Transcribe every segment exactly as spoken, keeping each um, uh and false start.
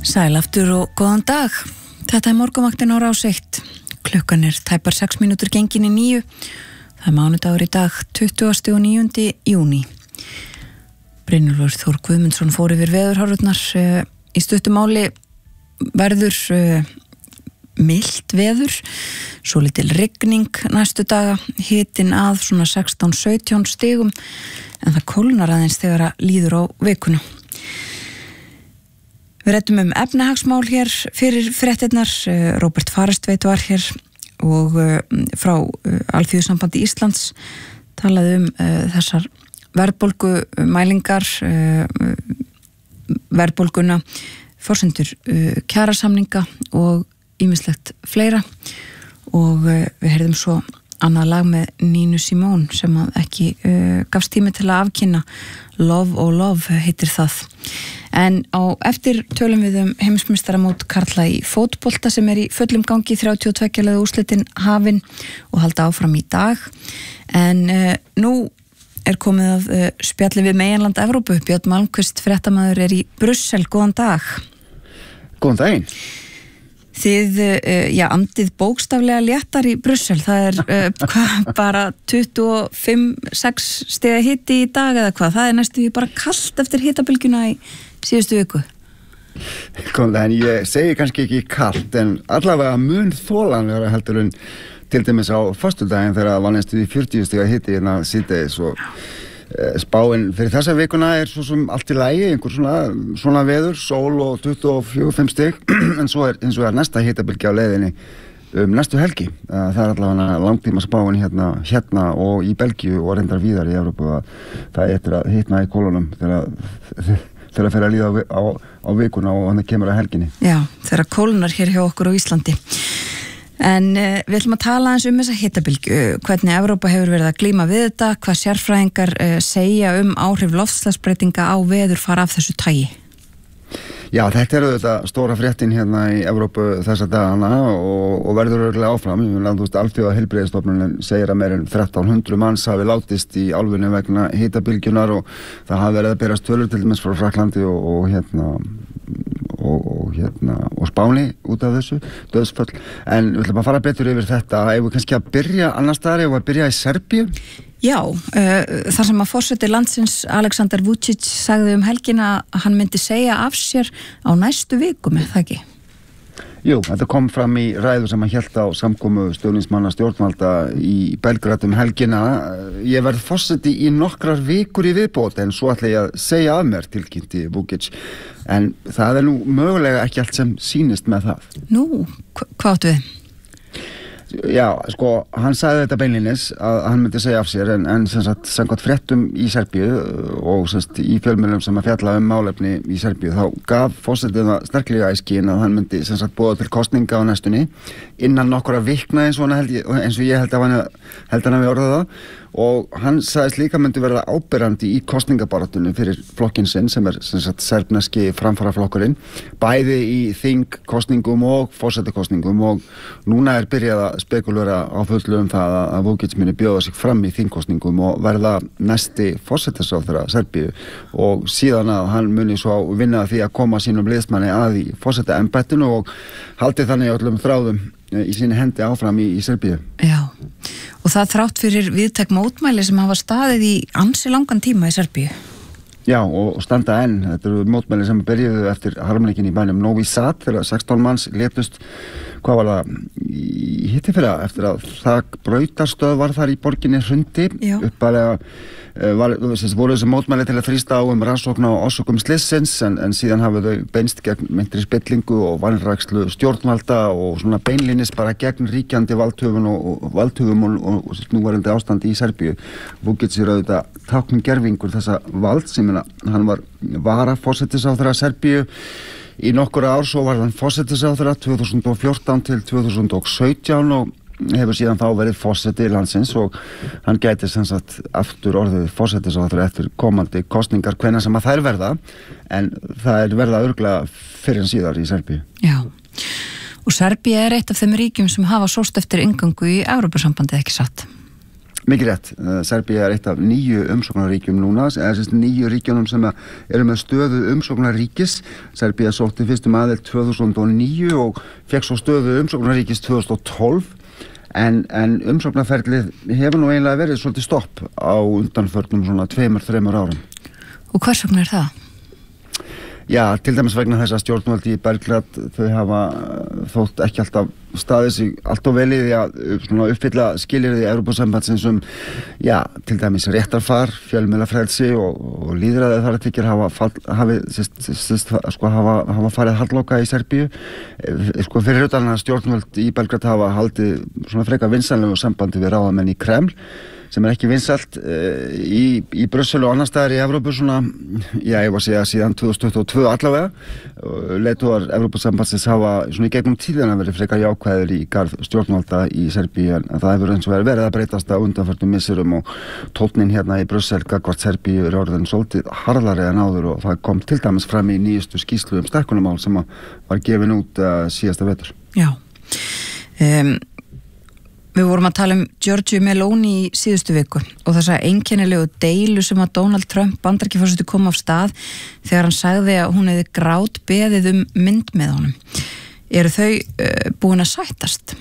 Sæl aftur og góðan dag. Þetta er morgunvaktin á Rás eitt. Klukkan er tæpar sex mínútur gengin í níu. Það er mánudagur í dag, tuttugasta og níunda júní. Brynjólfur Þór Guðmundsson fór yfir veðurhorfurnar. Í stuttu máli verður uh, milt veður, svo lítil rigning næstu daga, hitinn að svona sextán sautján stigum, en það kólnar aðeins þegar að líður á vikuna. Við ræddum um efnahagsmál hér fyrir fréttirnar. Róbert Farestveit var hér og frá Alþýðusambandi Íslands talaði um þessar verðbólgumælingar, verðbólguna, forsendur kjarasamninga og ýmislegt fleira, og við heyrðum svo annað lag með Nínu Simone sem að ekki uh, gafst tími til að afkynna. Love og Love heitir það. En á eftir tölum við um heimsmeistaramót karla í fótbolta sem er í fullum gangi, þrjátíu og tveggja liða úrslitin hafin og halda áfram í dag. En uh, nú er komið að uh, spjalli við meginland Evrópu. Björn Malmquist, fréttamaður, er í Brussel. Góðan dag. Góðan daginn. Þið, já, andið bókstaflega léttar í Brussel. Það er uh, hva, bara tuttugu og fimm komma sex stiga hiti í dag eða hvað. Það er næstu bara kalt eftir hitabylgjuna í síðustu viku. Góðan daginn, ég segi kannski ekki kalt, en allavega mun þolanlega heldur en til dæmis á föstudaginn þegar það var næstu í fjörutíu stiga hiti hérna síðdegis, og spáin fyrir þessa vikuna er svo sem allt í lagi, einhver svona, svona veður, sól og tuttugu og fjögur komma fimm stig, en svo er, eins og er næsta hitabylgja á leiðinni um næstu helgi. Það er allavega langtíma spáin hérna, hérna og í Belgíu og reyndar víðar í Evrópu, að það er eftir að hitna í kolunum þegar þegar að fer að líða á, á, á vikuna og hann kemur að helginni. Já, þegar kólunar hér hjá okkur á Íslandi. En uh, við ætlum að tala eins um þessa hitabylgju, hvernig Evrópa hefur verið að glíma við þetta, hvað sérfræðingar uh, segja um áhrif loftslagsbreytinga á veðurfar af þessu tagi. Já, þetta er þetta stóra fréttin hérna í Evrópu þessa dagana og, og verður örugglega áfram. Alþjóða heilbrigðisstofnunin segir að meir en þrettán hundruð manns hafi látist í álfunni vegna hitabylgjunar, og það hafi verið að berast tölur til dæmis frá Frakklandi og, og hérna Og, og hérna og Spáni út af þessu döðsföll. En við ætlum að fara betur yfir þetta. Ef við kannski að byrja annars staðar, ef við að byrja í Serbíu? Já, uh, þar sem að forseti landsins Aleksandar Vučić sagði um helgina að hann myndi segja af sér á næstu vikum, er það ekki? Jú, þetta kom fram í ræðu sem hann hélt á samkomu stuðningsmanna stjórnvalda í Belgrad um helgina. Ég verð forseti í nokkrar vikur í viðbót, en svo ætla ég að segja af mér, tilkynnti Vučić. En það er nú mögulega ekki allt sem sýnist með það. Nú, hvað áttu við? Já, sko, hann sagði þetta beinlínis að hann myndi segja af sér, en, en sem sagt, samkvæmt fréttum í Serbíu og sem sagt, í fjölmiðlum sem að fjalla um málefni í Serbíu, þá gaf forsetinn það sterklega í skyn að hann myndi sem sagt boða til kosninga á næstunni innan nokkura vikna, eins og, held ég, eins og ég held að hann held hann að við orðað það. Og hann sagðist líka myndi verða áberandi í kosningabaráttunni fyrir flokkinn sinn, sem er sem sagt serbneski framfaraflokkurinn, bæði í þingkosningum og forsetakosningum, og núna er byrjað að spekulera á fullu um það að Vučić muni bjóða sig fram í þingkosningum og verða næsti forsetaráðherra Serbíu, og síðan að hann muni svo vinna því að koma sínum liðsmanni að í forsetaembættinu og haldi þannig öllum þráðum í síni hendi áfram í, í Serbíu. Já, og það þrátt fyrir viðtæk mótmæli sem hafa staðið í ansi langan tíma í Serbíu. Já, og standa enn. Þetta eru mótmæli sem byrjuðu eftir harmleikin í bænum Novi Sad þegar sextán manns létust, hvað var það, í hittifyrra, eftir að það brautarstöð var þar í borginni hrundi. Uppalega var, voru þessi mótmæli til að þrýsta á um rannsókn á orsökum slissins, en, en síðan hafa þau beinst gegn meintri spillingu og vanrækslu stjórnvalda og svona beinlínis bara gegn ríkjandi valdhöfum og, og valdhöfum og, og, og núverandi ástandi í Serbíu. Vučić er auðvitað tákn gervingur þessa vald, sem hann var varaforsætisráðherra Serbíu í nokkur ár, svo var hann forsætisráðherra tvö þúsund og fjórtán til tvö þúsund og sautján og hefur síðan þá verið forseti landsins, og hann gæti sem sagt aftur orðið forsætisráðherra eftir komandi kosningar hvenær sem að þær verða, en það er verða örugglega fyrr en síðar í Serbíu. Já, og Serbía er eitt af þeim ríkjum sem hafa sóst eftir inngöngu í Evrópusambandið, ekki satt? Mikið rétt. Serbía er eitt af nýju umsóknarríkjum núna, eða sérst nýju ríkjunum sem eru með stöðu umsóknarríkis. Serbía sótti fyrstum aðild tvö þúsund og níu og fekk svo stöðu umsóknarríkis tvö þúsund og tólf. En, en umsóknarferlið hefur nú eiginlega verið svolítið stopp á undanförnum svona tveimur, þreimur árum. Og hvers vegna er það? Já, til dæmis vegna þess að stjórnvaldi í Belgrad þau hafa þótt ekki alltaf staðið sig alltaf vel í því að svona, uppfylla skilyrði Evrópusambandsins um, já, til dæmis réttarfar, fjölmiðlafrelsi og, og lýðræði þar að þykir hafa, hafi, sist, sist, sko, hafa, hafa farið halloka í Serbíu. Sko, fyrir utan að stjórnvald í Belgrad hafa haldið svona frekar vinsamlegu sambandi við ráðamenn í Kreml, sem er ekki vinsælt uh, í, í Brussel og annar staðar í Evrópu svona, já, ég var að segja síðan tvö þúsund tuttugu og tvö allavega. Uh, leiðtogar Evrópusambandsins hafa svona í gegnum tíðina verið frekar jákvæðir í garð stjórnvalda í Serbíu, en það hefur eins og verið að breytast á undanförnum misserum og tóninn hérna í Brussel gagnvart Serbíu er orðin svolítið harðari en áður og það kom til dæmis fram í nýjustu skýrslu um stækkunarmál sem var gefin út uh, síðasta vetur. Já. Um. Við vorum að tala um Giorgia Meloni í síðustu viku og þessa einkennilegu deilu sem að Donald Trump Bandaríkjaforseti kom af stað þegar hann sagði að hún hefði grát beðið um mynd með honum. Eru þau uh, búin að sættast?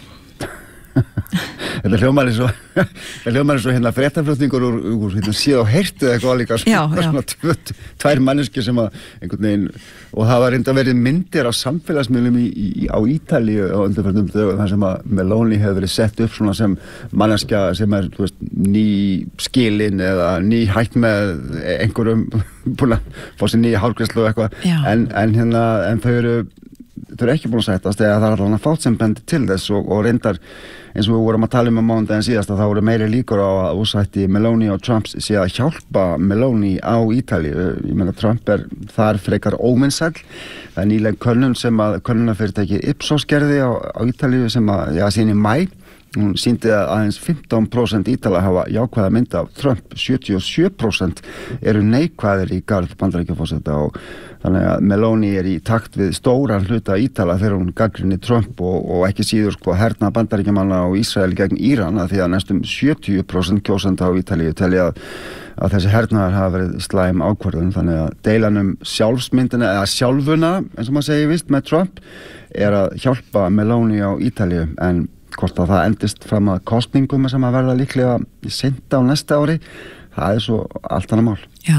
Þetta hljómar er svo þetta hljómar er svo hérna fréttaflutningur úr, úr hérna síð og heyrtu eitthvað líka já, já. svona tvö, tvær manneskjur sem að einhvern veginn og það var reynda verið myndir á samfélagsmiðlum í, í, á Ítalíu á undanförnum dögum þar sem að Meloni hefur verið sett upp svona sem manneskja sem er þú veist, ný skilin eða ný hætt með einhverjum búin að fá sér nýja hárgreiðslu og eitthvað en, en, hérna, en þau eru þau eru ekki búin að sættast eða það er allavega fátt sem bendi til þess og, og reyndar eins og við vorum að tala um á mánudaginn síðast að það voru meiri líkur á að úrsætti Meloni og Trumps sé að hjálpa Meloni á Ítalíu. Ég meina Trump er þar frekar óvinsæll. Það er nýleg könnun sem að könnunarfyrirtæki Ipsos gerði á, á Ítalíu sem að, já, síðan í maí. Hún sýndi að aðeins fimmtán prósent Ítala hafa jákvæða mynd af Trump, sjötíu og sjö prósent eru neikvæðir í garð Bandaríkjaforseta og þannig að Meloni er í takt við stóran hluta Ítala þegar hún gagnrýnir Trump og, og ekki síður sko herna Bandaríkjamanna og Ísrael gegn Íran að því að næstum sjötíu prósent kjósenda á Ítalíu telja að, að þessi hernaðar hafa verið slæm ákvörðun þannig að deilan um sjálfsmyndina eða sjálfuna eins og maður segir vist með Trump er að hjálpa Meloni á Ítalíu en hvort að það endist fram að kostningum sem að verða líklega seint á næsta ári, það er svo allt annað mál. Já,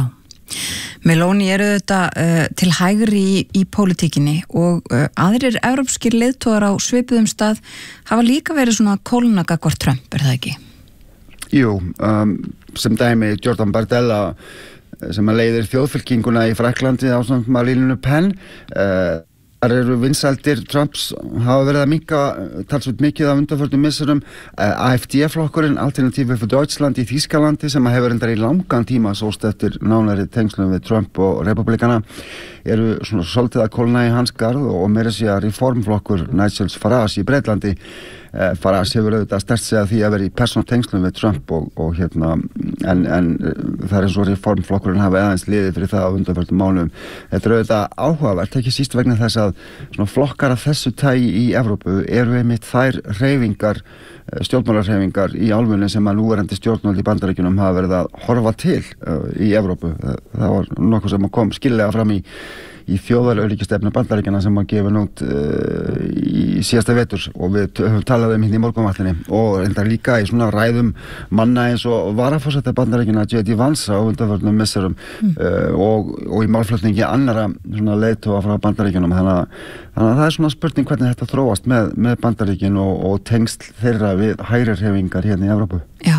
Meloni eru þetta uh, til hægri í, í pólitíkinni og uh, aðrir evrópskir leiðtogar á svipuðum stað hafa líka verið svona kólna gagnvart Trump, er það ekki? Jú, um, sem dæmi Jordan Bardella sem að leiðir þjóðfylkinguna í Frakklandi ásamt Marine Le Pen uh, þar eru vinsældir Trumps hafa verið að minnka talsveit mikið af undanförnum misserum. A F D-flokkurinn Alternative für Deutschland í Þýskalandi sem hefur endar í langan tíma sóst eftir nánari tengslum við Trump og republikana eru svona svolítið að kólna í hans garð og meira sé að reformflokkur Nigel Farage í Breitlandi eh, Farage hefur auðvitað sterkt sig að því að vera í persónutengslum við Trump og, og hérna en, en það er eins og reformflokkurinn hafa aðeins liðið fyrir það á undanförnum mánuðum. Þetta er auðvitað áhugavert, ekki síst vegna þess að svona flokkar af þessu tagi í Evrópu eru einmitt þær hreyfingar stjórnmálarhreyfingar í álfunni sem að núverandi stjórnvöld í Bandaríkjunum hafa verið að horfa til uh, í Evrópu. Það var nokkuð sem kom skillega fram í, í þjóðaröryggisstefnu Bandaríkjana sem að gefa nút uh, í síðasta vetur og við höfum talað um hérna í morgunvallinni og reyndar líka í svona ræðum manna eins og varaforseta Bandaríkjana J D Vance á undanförnum misserum mm. uh, og, og í málflutningi annara svona leiðtoga frá Bandaríkjunum þannig að, þannig að það er svona spurning hvernig þetta þróast með, með Bandaríkin og, og tengsl þeirra við hægri hreyfingar hérna í Evrópu. Já.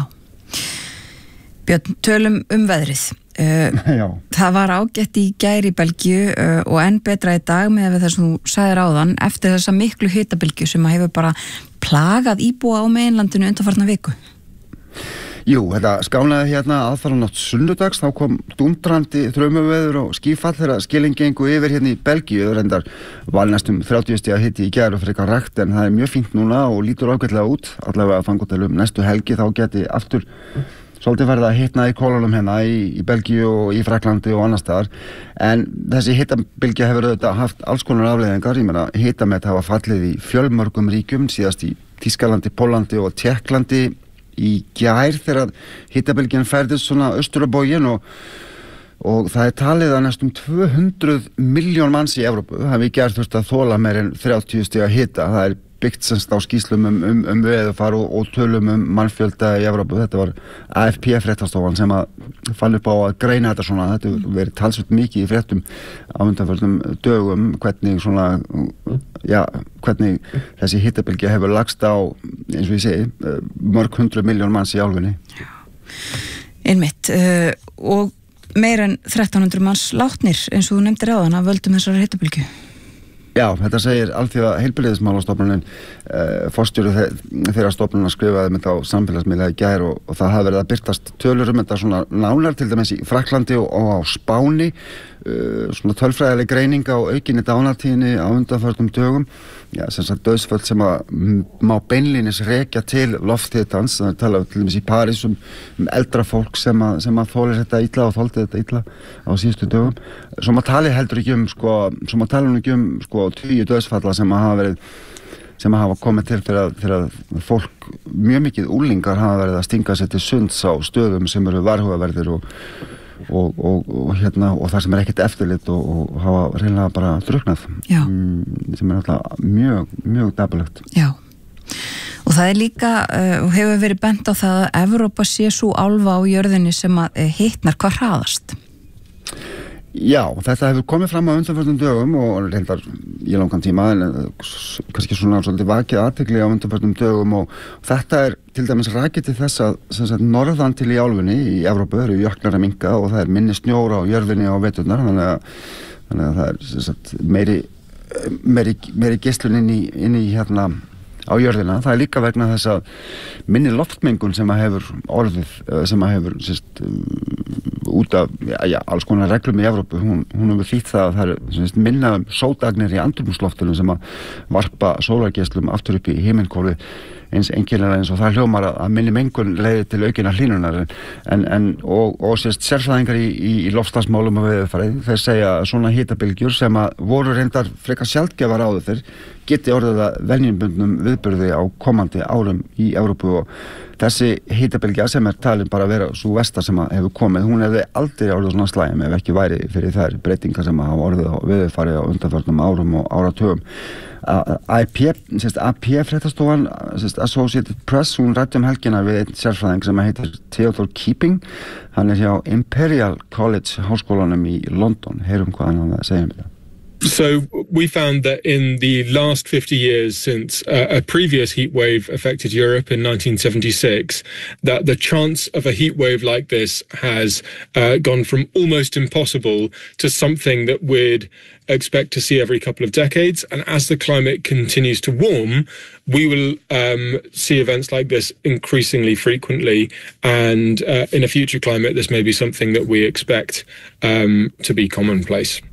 Björn, tölum um veðrið. Uh, það var ágætt í gær í Belgíu uh, og enn betra í dag með þess að þú sagðir áðan eftir þessa miklu hitabylgju sem að hefur bara plagað íbúa á meginlandinu undanfarna viku. Jú, þetta skánaði hérna aðfaranótt sunnudags, þá kom dundrandi þraumaveður og skýfall þegar skilin gengu yfir hérna í Belgíu, reyndar var næstum þrjátíu stiga hiti í gær og frekar rakt en það er mjög fínt núna og lítur ágætlega út, allavega að fanga til um næstu helgi þá geti aftur svolítið verið að hitna í kólunum hérna í, í Belgíu og í Frakklandi og annar staðar en þessi hitabylgja hefur auðvitað haft alls konar afleiðingar, ég meina hitamet hafa fallið í fjölmörgum ríkjum síðast í Þýskalandi, Póllandi og Tékklandi í gær þegar hitabylgjan færðist svona austur á bóginn og og það er talið að næstum tvö hundruð milljón manns í Evrópu hafi gert þurft að þola meir en þrjátíu stiga hita. Það er byggt semst á skýrslum um, um, um veðurfar og, og tölum um mannfjölda í Evrópu. Þetta var A F P fréttastofan sem að fann upp á að greina þetta svona. Þetta hefur verið talsvert mikið í fréttum á undanförnum dögum hvernig svona, já, hvernig þessi hitabylgja hefur lagst á, eins og ég segi, mörg hundruð milljón manns í álfunni. Einmitt, uh, og meir en þrettán hundruð manns látnir eins og þú nefndir áðan að völdum þessari hitabylgju. Já, þetta segir Alþjóða heilbrigðismálastofnunin, uh, forstjóri þeirra stofnunina skrifaði með á samfélagsmiðla í gær og, og það hafi verið að birtast tölur um þetta svona nánar til dæmis í Frakklandi og, og á Spáni, uh, svona tölfræðileg greining á aukinni dánartíðinni á undanförnum dögum. Já, sem sagt dauðsföll sem að má beinlínis rekja til lofthitans. Það er talað til dæmis í París um, um eldra fólk sem að, sem að þolir þetta illa og þoldi þetta illa á síðustu dögum. Svo maður tali heldur ekki um, sko, svo maður tali ekki um, sko, tíu dauðsfalla sem að hafa verið, sem að hafa komið til fyrir að, fyrir að fólk, mjög mikið úlingar hafa verið að stinga sér til sunds á stöðum sem eru varhugaverðir og Og, og, og, hérna, og það sem er ekkert eftirlit og, og hafa reynilega bara drukknað mm, sem er alltaf mjög, mjög dapurlegt. Já, og það er líka uh, og hefur verið bent á það að Evrópa sé svo álfa á jörðinni sem að uh, hitnar hvað hraðast. Já, þetta hefur komið fram á undanförnum dögum og reyndar í langan tíma en kannski svona svolítið vakið athygli á undanförnum dögum og þetta er til dæmis rakið til þess að sem sagt, norðan til í álfunni í Evrópu eru jöklar að minnka og það er minni snjór á jörðinni á veturnar þannig að, þannig að það er sem sagt, meiri, meiri, meiri geislun inn í, inn í hérna á jörðina. Það er líka vegna þess að minni loftmengun sem að hefur orðið, sem að hefur sérst, út af já, já, alls konar reglum í Evrópu, hún, hún hefur þýtt það að það er sérst, minna sótagnir í andrúmsloftinu sem að varpa sólargeislum aftur upp í himinhvolfi eins einkennilega eins og það hljómar að minni mengun leiði til aukinnar hlýnunar en, en, og, og sérst sérfræðingar í, í, í loftslagsmálum og veðurfræði þeir segja að svona hitabylgjur sem að voru reyndar frekar sjaldgæfar áður fyrr geti orðið að venjubundnum viðburði á komandi árum í Evrópu og þessi hitabylgja sem er talin bara að vera svo versta sem að hefur komið, hún hefði aldrei orðið svona slæm ef ekki væri fyrir þær breytingar sem að hafa orðið á veðurfari á undanförnum árum og áratugum. A P fréttastofan Associated Press, hún ræddi um helgina við einn sérfræðing sem heitir Theodore Keeping, hann er hjá Imperial College háskólanum í London. Heyrum hvað hann að segja um þetta. So we found that in the last fifty years since uh, a previous heat wave affected Europe in nineteen seventy-six, that the chance of a heat wave like this has uh, gone from almost impossible to something that we'd expect to see every couple of decades. And as the climate continues to warm, we will um, see events like this increasingly frequently. And uh, in a future climate, this may be something that we expect um, to be commonplace.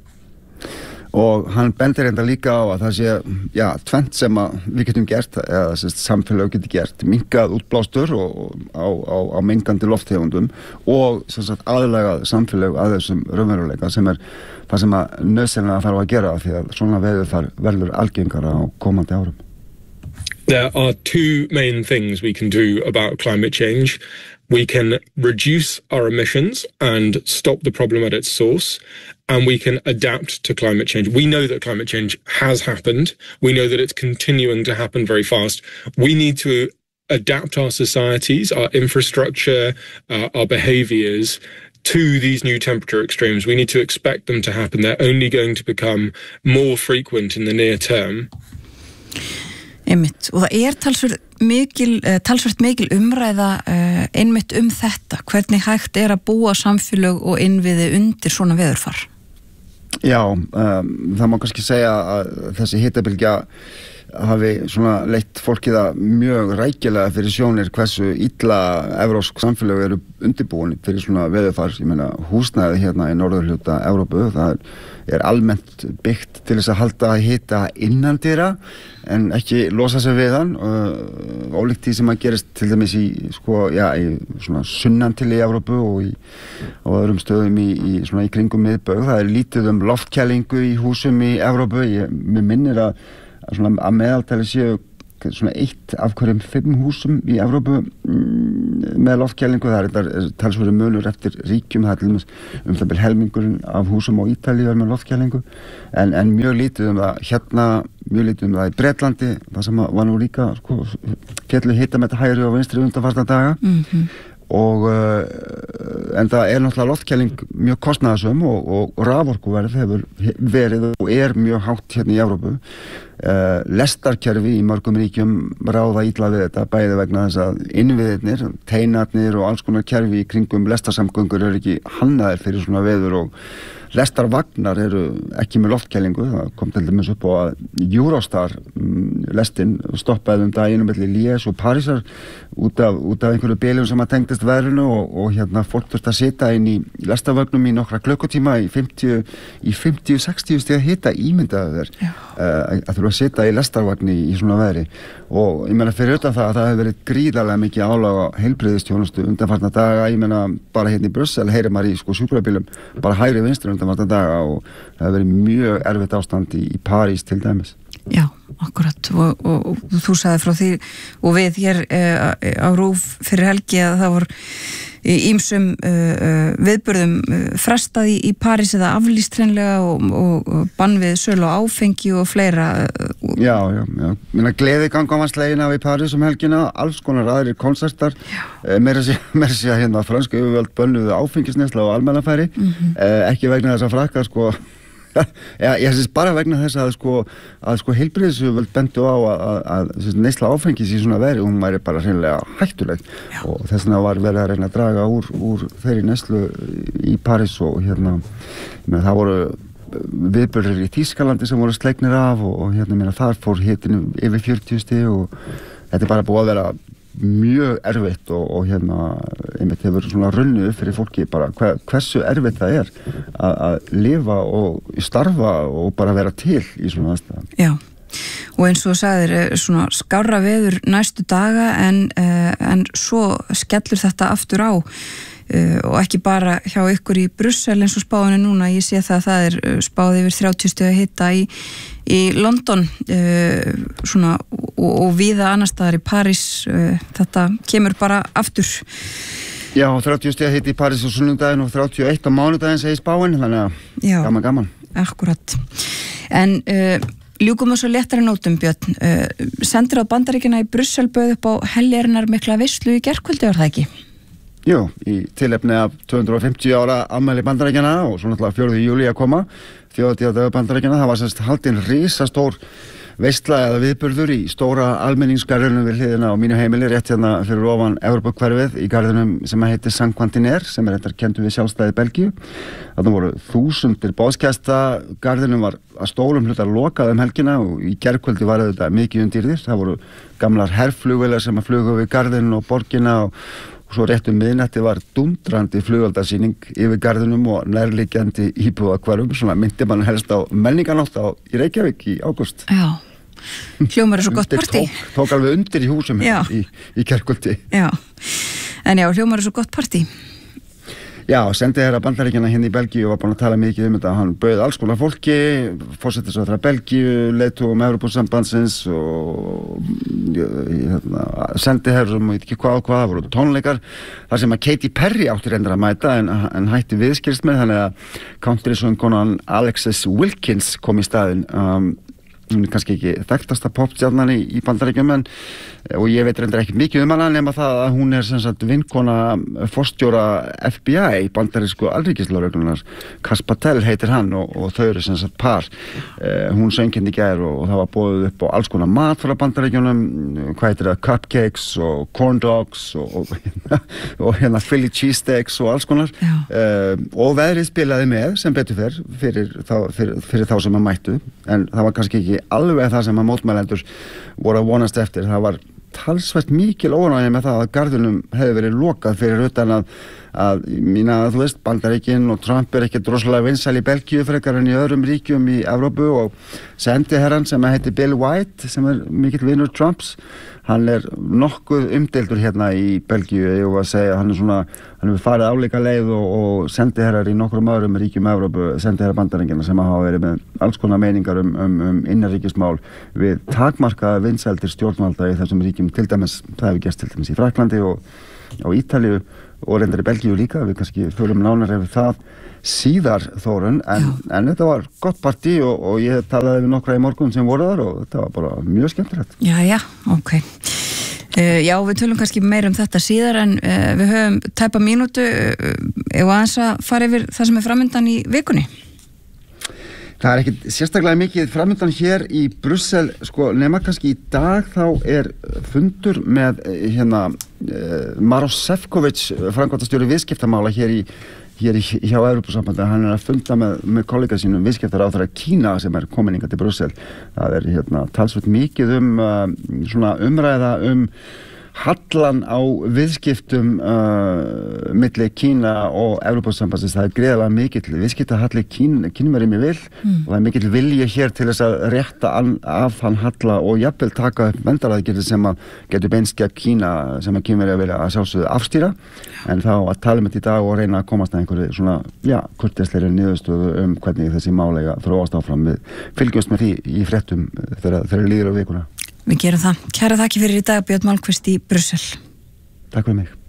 Og hann bendir enda líka á að það sé, já, tvennt sem að við getum gert, eða sérst, samfélag getur gert, minkað útblástur og, á, á, á mengandi lofttegundum og sem sagt, aðlagað samfélag að þessum raunveruleika sem er það sem að nauðsynlega þarf að gera því að svona veður verður algengara á komandi árum. There are two main things we can do about climate change. We can reduce our emissions and stop the problem at its source, and we can adapt to climate change. We know that climate change has happened. We know that it's continuing to happen very fast. We need to adapt our societies, our infrastructure, uh, our behaviors to these new temperature extremes. We need to expect them to happen. They're only going to become more frequent in the near term. Einmitt, og það er talsvert mikil, uh, talsvert mikil umræða uh, einmitt um þetta, hvernig hægt er að búa samfélög og innviði undir svona veðurfar? Já, um, það má kannski segja að þessi hitabylgja hafi svona leitt fólkið að mjög rækilega fyrir sjónir hversu illa evrópsk samfélög eru undirbúin fyrir svona veðurfar. Ég meina húsnæði hérna í norðurhluta Evrópu, það er, er almennt byggt til þess að halda hita innandyra en ekki losa sig við hann, uh, ólíkt því sem að gerist til dæmis í, sko, já, í svona sunnan til í Evrópu og í á öðrum stöðum í, í svona í kringum miðbaug. Það er lítið um loftkælingu í húsum í Evrópu. Ég, mér minnir að að, svona, að meðaltali séu svona eitt af hverjum fimm húsum í Evrópu mm, með loftkælingu. Það er þetta talsverður munur eftir ríkjum, það er til dæmis um það bil helmingurinn af húsum á Ítalíu er með loftkælingu, en, en mjög lítið um það hérna, mjög lítið um það í Bretlandi, það sem var nú líka sko, fjallu hitameta hægri og vinstri undanfarna daga. Mm-hmm. Og uh, en það er náttúrulega loftkæling mjög kostnaðarsöm og, og raforkuverð hefur verið og er mjög hátt hérna í Evrópu. Uh, lestarkerfi í mörgum ríkjum ráða illa við þetta, bæði vegna þess að innviðirnir, teinarnir og alls konar kerfi í kringum lestarsamgöngur eru ekki hannaðir fyrir svona veður og lestarvagnar eru ekki með loftkælingu. Það kom til dæmis upp á að Eurostar mm, lestin stoppaði um daginn um milli Liège og Parísar út af, út af einhverju biljum sem að tengdist veðrinu og, og hérna fólk þurfti að sitja inn í lestarvagnum í nokkra klukkutíma í fimmtíu til sextíu stiga hita, ímyndaðu þér uh, að þurfa að sitja í lestarvagni í, í svona veðri. Og ég meina fyrir utan það að það hefur verið gríðarlega mikið álag á heilbrigðisþjónustu undanfarna daga. Ég meina bara hérna í Brussel heyrir maður í sko sjúkrabílum bara hægri vinstri undanfarna daga og það hefur verið mjög erfitt ástand í, í París til dæmis. Já, akkurat og, og, og þú sagði frá því og við hér e, á RÚV fyrir helgi að það voru ýmsum uh, viðburðum uh, frestað í, í París eða aflýst hreinlega og, og, og bann við sölu á áfengi og fleira. Uh, já, já, já. Minna gleði ganga var slegina í París um helgina, alls konar aðrir konsertar, uh, meira sé að hérna fransku yfirvöld bönnuðu áfengisneysla og almennafæri, mm-hmm. uh, ekki vegna þess að frakka sko Já, ég syns bara vegna þess að sko, að sko heilbrigðisyfirvöld bentu á að, að, að neysla áfengis í svona veri, hún væri bara hreinlega hættuleg. Já. Og þess vegna var verið að reyna að draga úr, úr þeirri neyslu í París og hérna, með, það voru viðburðir í Þýskalandi sem voru slegnir af og, og hérna, meina, þar fór hitinu yfir fjörutíu stig og þetta er bara búið að vera mjög erfitt og, og hérna einmitt hefur svona runnu fyrir fólki bara hver, hversu erfitt það er að, að lifa og starfa og bara vera til í svona aðstæðum. Já, og eins og sagðir svona skárra veður næstu daga en, en svo skellur þetta aftur á Uh, og ekki bara hjá ykkur í Brussel eins og spáinu núna, ég sé það að það er spáð yfir þrjátíu stiga hita í, í London uh, svona, og, og víða annar staðar í París, uh, þetta kemur bara aftur. Já, þrjátíu stiga hiti í París á sunnudaginn og þrjátíu og eitt á mánudaginn segir spáin, þannig að Já, gaman gaman. Akkurat. En uh, ljúkum við svo léttari nótum, Björn, uh, sendir á Bandaríkjana í Brussel bauð upp á heljarinnar mikla veislu í gærkvöldi, var það ekki? Jú, í tilefni af tvö hundruð og fimmtíu ára afmæli Bandaríkjanna og svo náttúrulega fjórða júlí að koma, þjóðhátíðardagur Bandaríkjanna, það var semst haldin risastór veisla eða viðburður í stóra almenningsgarðinum við hliðina á mínu heimili, rétt hérna fyrir ofan Evrópuhverfið í garðinum sem heitir Saint-Quentin-Air, sem er þetta kennt við sjálfstæði Belgíu. Þarna voru þúsundir boðsgesta, garðinum var að stórum hluta lokað um helgina og í gærkvöldi var þetta mikið undirðir. Það voru gamlar herflugvélar sem að flugu við garðin og borgina og og svo rétt um miðnætti var dundrandi flugveldarsýning yfir garðinum og nærliggjandi íbúðahverfum, svona myndi mann helst á menningarnótt á í Reykjavík í ágúst. Já, hljómar er svo gott partí. Tók, tók alveg undir í húsum í, í gærkvöldi. Já, en já, hljómar er svo gott partí. Já, sendiherra Bandaríkjanna hérna í Belgíu var búin að tala mikið um þetta, hann bauð alls konar fólki, forsætisráðherra Belgíu, leiðtogum Evrópusambandsins og hérna, sendiherrum og ég veit ekki hvað og hvað, það voru tónleikar, þar sem að Katy Perry átti reyndar að mæta en, en hætti viðskilst með, þannig að country-söngkonan Alexis Wilkins kom í staðinn. Um, hún er kannski ekki þekktasta popstjarnan í, í Bandaríkjum en, og ég veit reyndar ekki mikið um hana nema það að hún er sem sagt vinkona forstjóra F B I bandarísku alríkislögreglunar, Kash Patel heitir hann og, og þau eru sem sagt par. Eh, hún söng hérna í gær og, og það var boðið upp á alls konar mat frá Bandaríkjunum, hvað heitir það, cupcakes og corn dogs og, og, og hérna Philly cheesesteaks og alls konar. Eh, og veðrið spilaði með sem betur fer fyrir, fyrir, fyrir, fyrir þá sem að mættu, en það var kannski ekki alveg það sem að mótmælendur voru að vonast eftir. Það var talsvert mikil óánægja með það að garðinum hefði verið lokað fyrir utan að að mína, þú veist, Bandaríkin og Trump er ekki droslega vinsæl í Belgíu frekar en í öðrum ríkjum í Evrópu og sendiherran sem heitir Bill White sem er mikill vinur Trumps, hann er nokkuð umdeildur hérna í Belgíu, ég var að segja, hann er svona, hann hefur farið álíka leið og, og sendiherrar í nokkrum öðrum ríkjum Evrópu, sendiherrar Bandaríkjanna sem hafa verið með alls konar meiningar um, um, um innanríkismál við takmarkaða vinsældir stjórnvalda í þessum ríkjum, til dæmis, það hefur gerst til dæmis í Fraklandi og á Ítalíu og reyndar í Belgíu líka, við kannski förum nánar yfir það síðar Þórunn, en, en þetta var gott partí og, og ég talaði við nokkra í morgun sem voru þar og þetta var bara mjög skemmtilegt. Já, já, ok. Uh, já, við tölum kannski meira um þetta síðar en uh, við höfum tæpa mínútu uh, ef aðeins að fara yfir það sem er framöndan í vikunni. Það er ekkit sérstaklega mikið framöndan hér í Brussel, sko, nema kannski í dag þá er fundur með hérna uh, Maroš Šefčovič, framkvæmdastjóri viðskiptamála hér í hér í, hjá Evrópusambandi, hann er að funda með, með kollega sínum viðskiptaráðherra Kína sem er komin hingað til Brussel. Það er hérna talsvert mikið um uh, svona umræða um hallan á viðskiptum uh, milli Kína og Evrópusambandsins. Það er greiðlega mikill viðskiptahalli Kín, Kínverjum í vil mm. og það er mikill vilji hér til þess að rétta an, af hann halla og jafnvel taka upp vendaraðgerðir sem að getur beinst gegn Kína sem að Kínverja vilja að sjálfsögðu afstýra, en þá að tala um þetta í dag og reyna að komast að einhverju svona, já, kurteislegri niðurstöðu um hvernig þessi málega þróast áfram. Við fylgjumst með því í fréttum þegar þeir líður á vikuna. Við gerum það. Kæra þakki fyrir í dag, Björn Malmquist í Brussel. Takk fyrir mig.